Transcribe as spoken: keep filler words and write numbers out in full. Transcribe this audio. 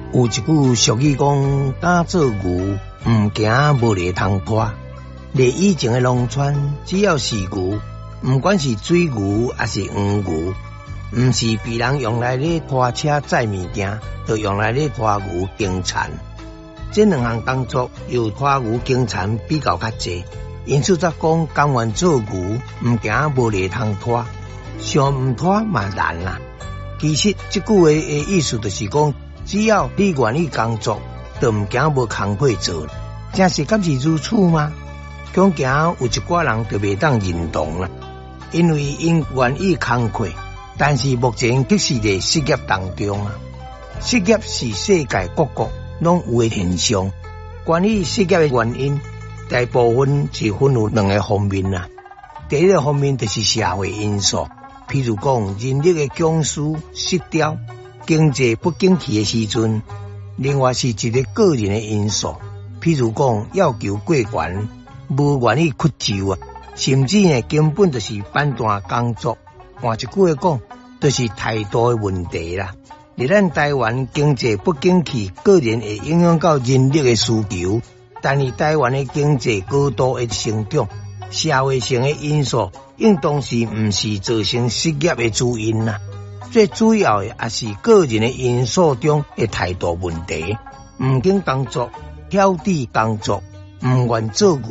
有一句俗语讲，敢做牛，毋惊无犁通拖。在以前的农村，只要是牛，毋管是水牛还是黄牛，毋是被人用来咧拖车载物件，就用来咧拖牛耕田。这两项工作由拖牛耕田比较较济，因此则讲甘愿做牛，毋惊无犁通拖。想毋拖嘛难啦。其实这句话的意思就是讲，只要你愿意工作，就毋惊无工课做。真是敢是如此吗？恐惊有一寡人就袂当认同啦，因为因愿意工课，但是目前却是在失业当中啊。失业是世界各国拢有的现象。关于失业的原因，大部分是分有两个方面啦。第一个方面就是社会因素，譬如讲人力的供需失调、经济不景气的时阵；另外是一个个人的因素，譬如讲要求过悬，无愿意屈就啊，甚至呢根本就是反弹工作。换一句话讲，就是态度的问题啦。在咱台湾经济不景气，个人会影响到人力的需求，但是台湾的经济高度的成长，社会性的因素应当是毋是造成失业的主因啦。最主要的也是个人的因素中的态度问题，毋肯工作，挑剔工作，毋愿做